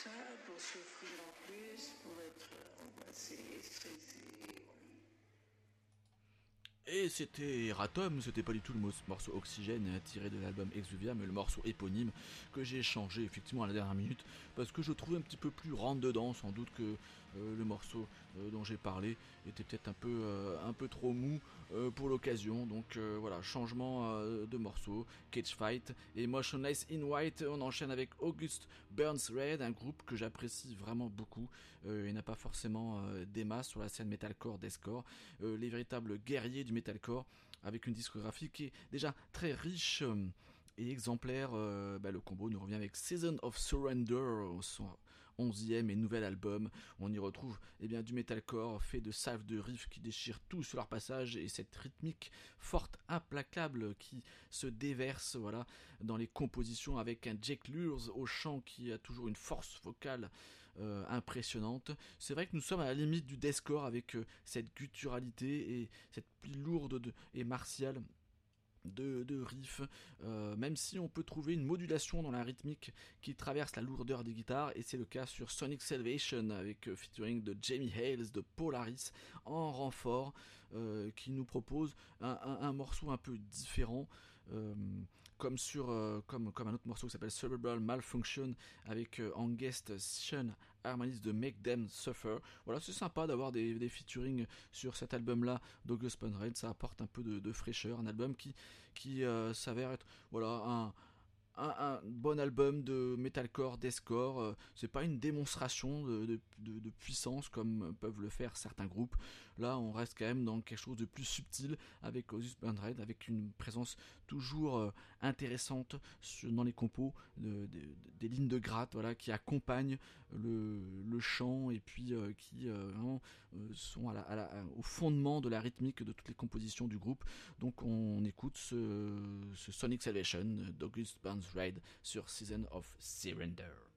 ça, pour souffrir en plus, pour être angoissé, stressé. Et c'était Eratom, c'était pas du tout le morceau Oxygène tiré de l'album Exuvia, mais le morceau éponyme que j'ai changé effectivement à la dernière minute parce que je le trouvais un petit peu plus rentre dedans, sans doute que le morceau dont j'ai parlé était peut-être un peu trop mou pour l'occasion. Donc voilà, changement de morceau, Cage Fight et Motionless in White. On enchaîne avec August Burns Red, un groupe que j'apprécie vraiment beaucoup. Il n'a pas forcément des masses sur la scène metalcore, deathcore, les véritables guerriers du metalcore, avec une discographie qui est déjà très riche et exemplaire. Le combo nous revient avec Season of Surrender, son 11e et nouvel album. On y retrouve du metalcore fait de salves de riffs qui déchirent tout sur leur passage et cette rythmique forte, implacable qui se déverse dans les compositions avec un Jake Lures au chant qui a toujours une force vocale impressionnante. C'est vrai que nous sommes à la limite du deathcore avec cette gutturalité et cette pile lourde et martiale de riffs, même si on peut trouver une modulation dans la rythmique qui traverse la lourdeur des guitares, et c'est le cas sur Sonic Salvation avec featuring de Jamie Hales de Polaris en renfort, qui nous propose un morceau un peu différent, comme un autre morceau qui s'appelle Cerebral Malfunction avec en guest Sean Harmonis de Make Them Suffer. Voilà, c'est sympa d'avoir des featuring sur cet album-là d'August Burns Red, ça apporte un peu de fraîcheur, un album qui s'avère être un bon album de metalcore, deathcore. C'est pas une démonstration de puissance comme peuvent le faire certains groupes. Là, on reste quand même dans quelque chose de plus subtil avec August Burns Red, avec une présence toujours intéressante dans les compos, des lignes de gratte, qui accompagnent le chant et puis qui vraiment sont au fondement de la rythmique de toutes les compositions du groupe. Donc on écoute ce Sonic Salvation d'August Burns Red sur Season of Surrender.